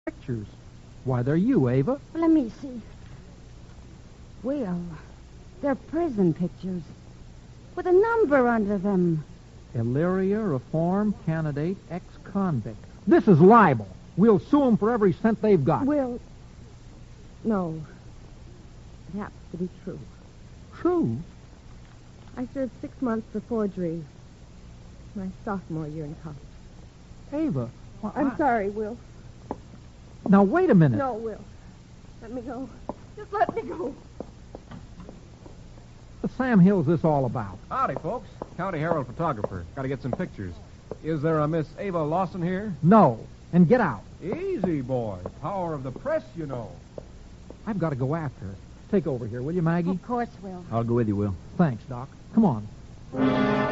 Pictures. Why, they're you, Ava. Well, let me see. Will, they're prison pictures with a number under them. Illyria, reform candidate, ex-convict. This is libel. We'll sue them for every cent they've got. Will, no. It happens to be true. True? I served 6 months for forgery my sophomore year in college. Ava. Well, I'm sorry, Will. Now, wait a minute. No, Will. Let me go. Just let me go. What Sam Hill's this all about? Howdy, folks. County Herald photographer. Got to get some pictures. Is there a Miss Ava Lawson here? No. And get out. Easy, boy. Power of the press, you know. I've got to go after her. Take over here, will you, Maggie? Of course, Will. I'll go with you, Will. Thanks, Doc. Come on.